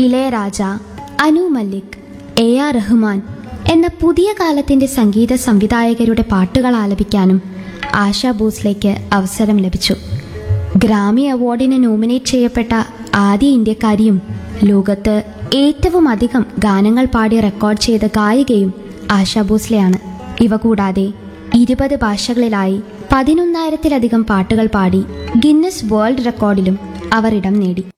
Ilaiyaraaja, Anu Mallik, AR Rahman എന്ന പുതിയ കാലത്തിന്റെ സംഗീത സംവിധായകരുടെ പാട്ടുകൾ ആലപിക്കാനും ആശാ ഭോസ്ലെയ്ക്ക് അവസരം ലഭിച്ചു. ഗ്രാമി അവാർഡിന് നോമിനേറ്റ് ചെയ്യപ്പെട്ട ആദ്യ ഇന്ത്യക്കാരിയും ലോകത്ത് ഏറ്റവും അധികം ഗാനങ്ങൾ പാടി റെക്കോർഡ് ചെയ്ത ഗായികയും ആശാ ഭോസ്ലെയാണ്. ഇവ കൂടാതെ 20 ഭാഷകളിലായി 11,000-ലധികം പാട്ടുകൾ പാടി ഗിന്നസ് വേൾഡ് റെക്കോർഡിലും അവർ ഇടം നേടി.